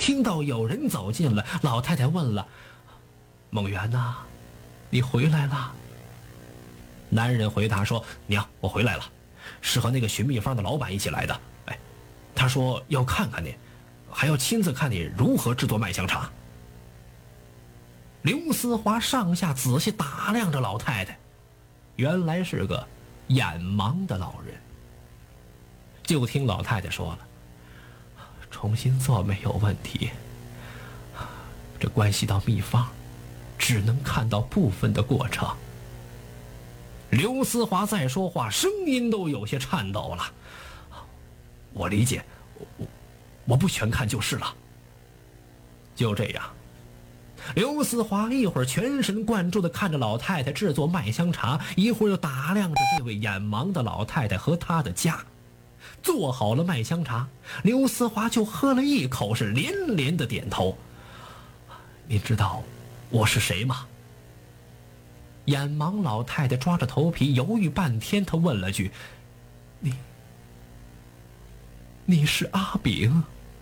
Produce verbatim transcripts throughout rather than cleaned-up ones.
听到有人走近了，老太太问了：“孟元呐，你回来了？”男人回答说：“娘，我回来了，是和那个寻秘方的老板一起来的。哎，他说要看看你，还要亲自看你如何制作麦香茶。”刘思华上下仔细打量着老太太，原来是个眼盲的老人。就听老太太说了：“重新做没有问题，这关系到秘方，只能看到部分的过程。”刘思华再说话，声音都有些颤抖了。“我理解，我我不全看就是了。”就这样，刘思华一会儿全神贯注地看着老太太制作麦香茶，一会儿又打量着这位眼盲的老太太和她的家。做好了麦香茶，刘思华就喝了一口，是连连的点头。“你知道我是谁吗？”眼盲老太太抓着头皮犹豫半天，她问了句：“你你是阿炳？”“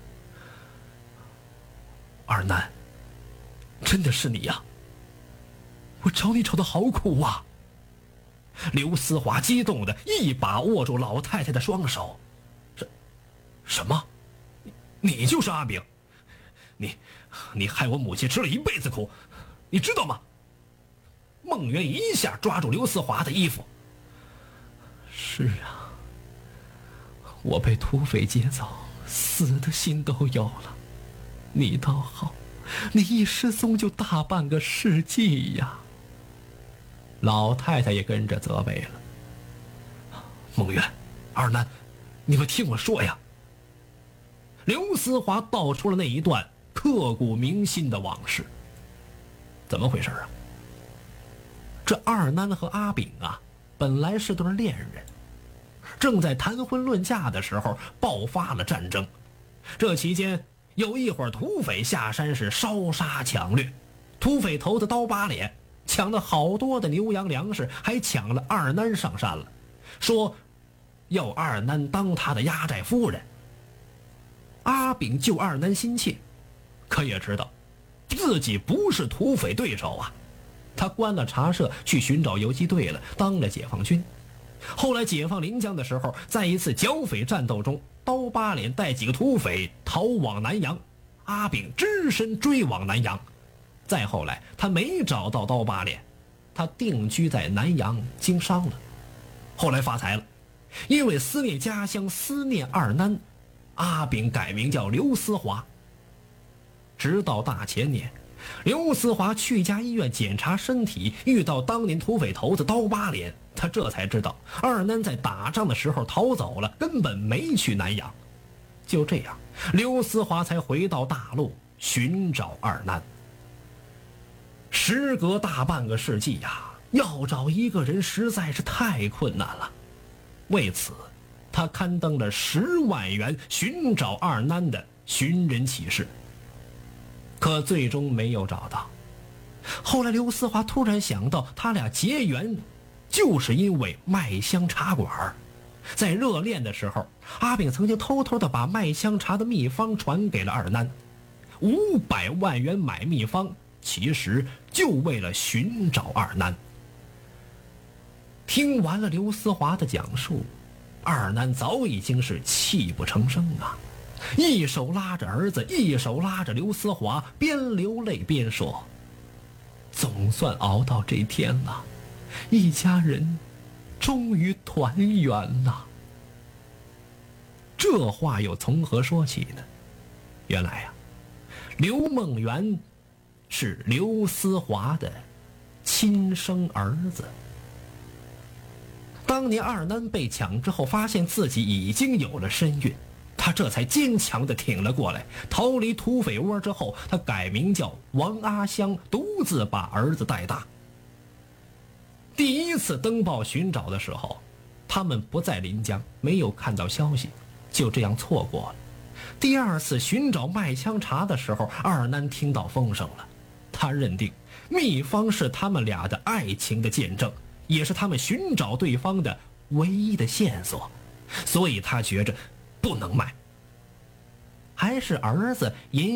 二南，真的是你呀！我找你找得好苦啊！”刘思华激动的一把握住老太太的双手。“什什么？你你就是阿炳？你你害我母亲吃了一辈子苦，你知道吗？”孟元一下抓住刘思华的衣服。“是啊，我被土匪劫走，死的心都有了。你倒好，你一失踪就大半个世纪呀。”老太太也跟着责备了。“孟元、二南，你们听我说呀。”刘思华道出了那一段刻骨铭心的往事。怎么回事啊？这二南和阿炳啊，本来是对恋人，正在谈婚论嫁的时候爆发了战争。这期间有一伙土匪下山是烧杀抢掠，土匪头子刀疤脸抢了好多的牛羊粮食，还抢了二南上山了，说要二南当他的压寨夫人。阿炳救二南心切，可也知道自己不是土匪对手啊。他关了茶社，去寻找游击队了，当了解放军。后来解放临江的时候，在一次剿匪战斗中，刀疤脸带几个土匪逃往南阳，阿炳只身追往南阳。再后来他没找到刀疤脸，他定居在南阳经商了。后来发财了，因为思念家乡，思念二南，阿炳改名叫刘思华。直到大前年，刘思华去一家医院检查身体，遇到当年土匪头子刀疤脸，他这才知道二南在打仗的时候逃走了，根本没去南阳。就这样，刘思华才回到大陆寻找二南。时隔大半个世纪呀，要找一个人实在是太困难了。为此，他刊登了十万元寻找二南的寻人启事。可最终没有找到。后来刘思华突然想到，他俩结缘就是因为麦香茶馆。在热恋的时候，阿炳曾经偷偷地把麦香茶的秘方传给了二南，五百万元买秘方，其实就为了寻找二南。听完了刘思华的讲述，二南早已经是泣不成声啊，一手拉着儿子，一手拉着刘思华，边流泪边说：“总算熬到这天了，一家人终于团圆了。”这话又从何说起呢？原来呀、啊，刘梦圆是刘思华的亲生儿子。当年二南被抢之后，发现自己已经有了身孕，他这才坚强地挺了过来。逃离土匪窝之后，他改名叫王阿香，独自把儿子带大。第一次登报寻找的时候，他们不在临江，没有看到消息，就这样错过了。第二次寻找麦香茶的时候，二南听到风声了，他认定秘方是他们俩的爱情的见证，也是他们寻找对方的唯一的线索，所以他觉着不能卖。还是儿子引